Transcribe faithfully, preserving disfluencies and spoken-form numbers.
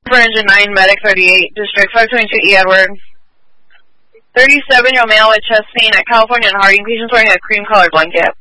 For engine nine, medic thirty-eight, district five twenty-two E Edward. thirty-seven year old male with chest pain at California and Harding. Patient's wearing a cream colored blanket.